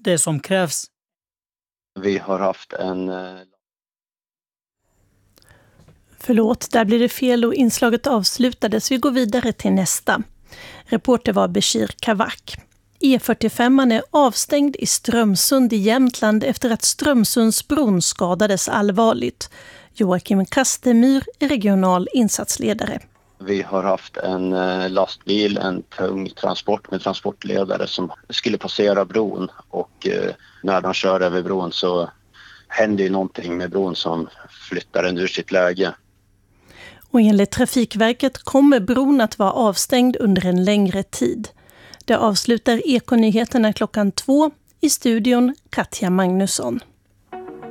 det som krävs. Vi har haft en... Förlåt, där blir det fel och inslaget avslutades. Vi går vidare till nästa. Reporter var Bashir Kavak. E45 är avstängd i Strömsund i Jämtland efter att Strömsundsbron skadades allvarligt. Joakim Kastemyr är regional insatsledare. Vi har haft en lastbil, en tung transport med transportledare som skulle passera bron och när de kör över bron så händer någonting med bron som flyttar den ur sitt läge. Och enligt Trafikverket kommer bron att vara avstängd under en längre tid. Det avslutar Ekonyheterna 2:00. I studion Katja Magnusson.